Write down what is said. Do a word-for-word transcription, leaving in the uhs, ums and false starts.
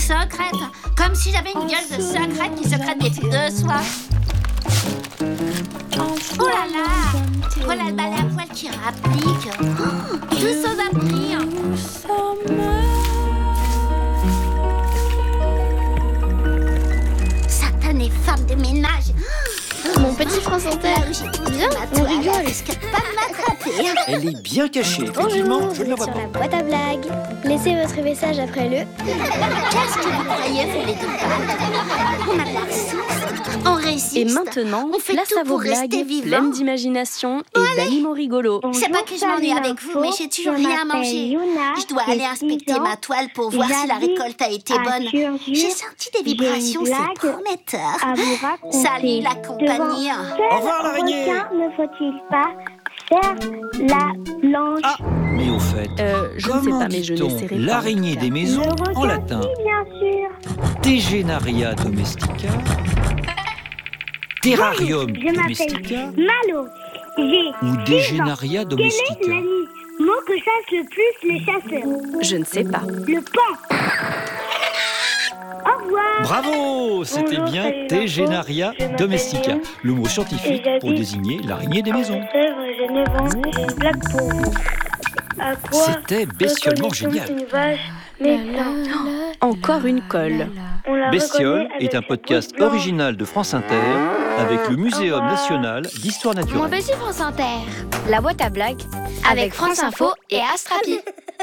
secrète. Comme si j'avais une gueule de secrète qui secrète des fils de soie. Oh là là! Voilà le balai à poil qui rapplique. Oh, tous aux abris. Satanée femme de ménage. Mon petit France Inter. Viens, on rigole. Risque pas de m'attraper. Elle est bien cachée, effectivement, Bonjour, je ne vous la êtes vois sur pas. la boîte à blagues. Laissez votre message après le... Qu'est-ce que vous croyez, vous les deux balles? On a de la ressource. On résiste. Et maintenant, on fait place tout à vos pour rester blagues, vivant. pleines d'imagination et d'animaux rigolos. C'est pas que je m'ennuie avec vous, mais j'ai toujours rien à manger. Je dois aller inspecter ma toile pour voir si la récolte a été bonne. J'ai senti des vibrations, c'est prometteur. À vous raconter. Salut la compagnie. Au revoir, l'araignée. Ne faut-il pas faire la planche? Ah, mais au fait, Euh, je ne sais comment pas, mais je dit-on n'essaierai pas. l'araignée des maisons Le en requin, latin? oui, bien sûr. Tegenaria domestica, Terrarium Je m'appelle domestica Malo. J'ai ou six ans. Degenaria Quel est domestica? l'animal que chassent le plus les chasseurs? Je ne sais pas. Le pan. Au revoir. Bravo, c'était Bonjour, bien salut, Tegenaria je m'appelle domestica, Léon. le mot scientifique Et pour j'habite désigner l'araignée des maisons. J'ai neuf ans. J'ai une blague pour vous. À quoi C'était bestialement reconnaît-on génial. une vache méchante? Encore une colle. On la Bestiole reconnaît est avec un sa podcast peau blanche. original de France Inter avec le Muséum revoir. national d'histoire Mon naturelle. petit France Inter. La boîte à blagues avec France Info et Astrapi.